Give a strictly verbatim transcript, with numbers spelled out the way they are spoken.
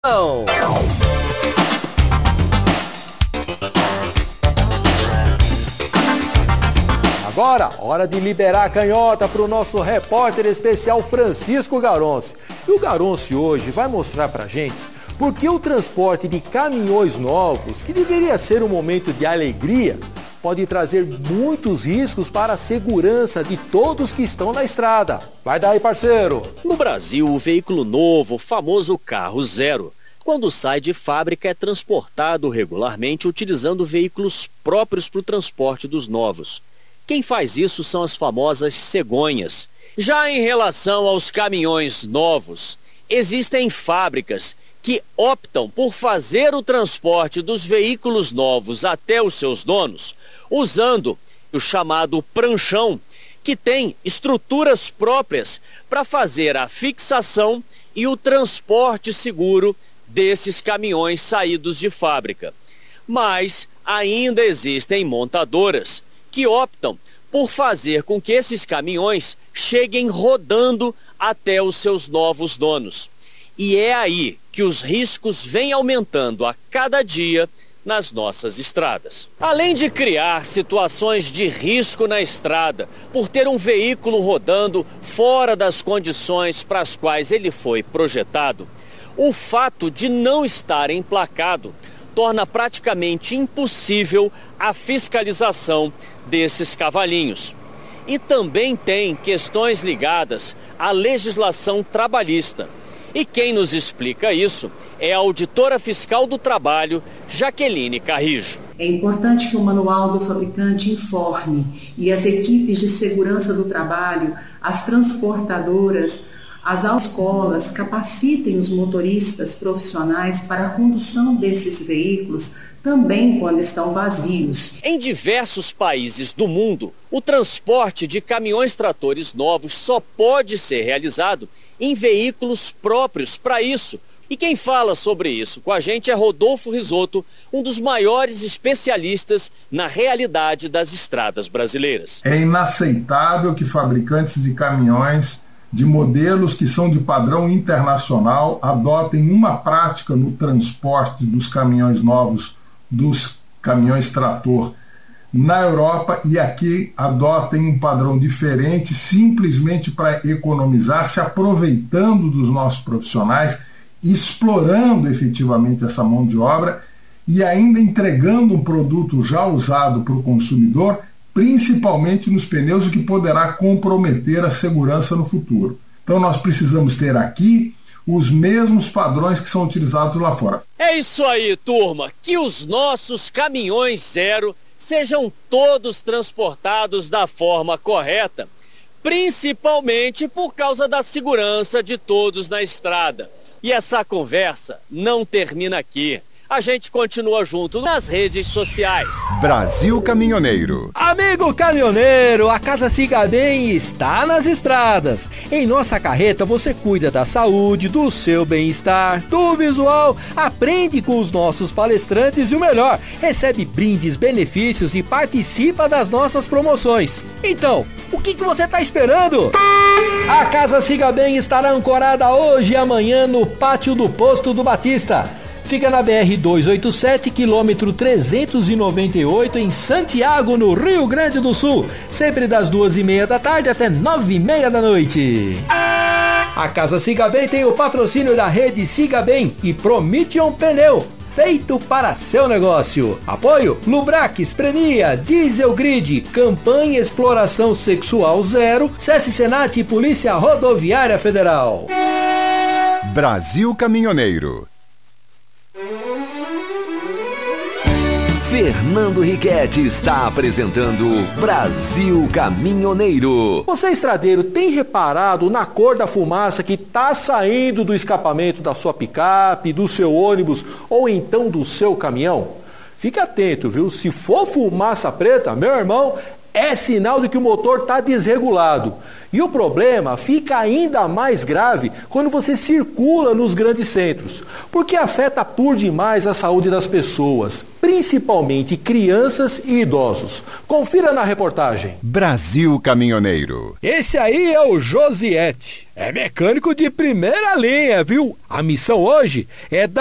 Agora, hora de liberar a canhota para o nosso repórter especial Francisco Garonce. E o Garonce hoje vai mostrar pra gente por que o transporte de caminhões novos, que deveria ser um momento de alegria, pode trazer muitos riscos para a segurança de todos que estão na estrada. Vai daí, parceiro! No Brasil, o veículo novo, o famoso carro zero, quando sai de fábrica é transportado regularmente utilizando veículos próprios para o transporte dos novos. Quem faz isso são as famosas cegonhas. Já em relação aos caminhões novos, existem fábricas que optam por fazer o transporte dos veículos novos até os seus donos, usando o chamado pranchão, que tem estruturas próprias para fazer a fixação e o transporte seguro desses caminhões saídos de fábrica. Mas ainda existem montadoras que optam por fazer com que esses caminhões cheguem rodando até os seus novos donos. E é aí que os riscos vêm aumentando a cada dia nas nossas estradas. Além de criar situações de risco na estrada, por ter um veículo rodando fora das condições para as quais ele foi projetado, o fato de não estar emplacado torna praticamente impossível a fiscalização desses cavalinhos. E também tem questões ligadas à legislação trabalhista. E quem nos explica isso é a auditora fiscal do trabalho, Jaqueline Carrijo. É importante que o manual do fabricante informe e as equipes de segurança do trabalho, as transportadoras, as autoescolas capacitem os motoristas profissionais para a condução desses veículos também quando estão vazios. Em diversos países do mundo, o transporte de caminhões-tratores novos só pode ser realizado em veículos próprios para isso. E quem fala sobre isso com a gente é Rodolfo Risotto, um dos maiores especialistas na realidade das estradas brasileiras. É inaceitável que fabricantes de caminhões de modelos que são de padrão internacional adotem uma prática no transporte dos caminhões novos, dos caminhões trator na Europa, e aqui adotem um padrão diferente simplesmente para economizar, se aproveitando dos nossos profissionais, explorando efetivamente essa mão de obra e ainda entregando um produto já usado para o consumidor, principalmente nos pneus, o que poderá comprometer a segurança no futuro. Então nós precisamos ter aqui os mesmos padrões que são utilizados lá fora. É isso aí, turma, que os nossos caminhões zero sejam todos transportados da forma correta, principalmente por causa da segurança de todos na estrada. E essa conversa não termina aqui. A gente continua junto nas redes sociais. Brasil Caminhoneiro. Amigo caminhoneiro, a Casa Siga Bem está nas estradas. Em nossa carreta você cuida da saúde, do seu bem-estar, do visual, aprende com os nossos palestrantes e o melhor, recebe brindes, benefícios e participa das nossas promoções. Então, o que, que você está esperando? A Casa Siga Bem estará ancorada hoje e amanhã no pátio do Posto do Batista. Fica na B R duzentos e oitenta e sete, quilômetro trezentos e noventa e oito, em Santiago, no Rio Grande do Sul. Sempre das duas e meia da tarde até nove e meia da noite. A Casa Siga Bem tem o patrocínio da rede Siga Bem e Prometion Pneu, feito para seu negócio. Apoio Lubrax, Prenia, Diesel Grid, Campanha Exploração Sexual Zero, SESC Senat e Polícia Rodoviária Federal. Brasil Caminhoneiro. Fernando Riquetti está apresentando Brasil Caminhoneiro. Você, estradeiro, tem reparado na cor da fumaça que está saindo do escapamento da sua picape, do seu ônibus ou então do seu caminhão? Fique atento, viu? Se for fumaça preta, meu irmão, é sinal de que o motor está desregulado. E o problema fica ainda mais grave quando você circula nos grandes centros, porque afeta por demais a saúde das pessoas, principalmente crianças e idosos. Confira na reportagem. Brasil Caminhoneiro. Esse aí é o Josiete. É mecânico de primeira linha, viu? A missão hoje é dar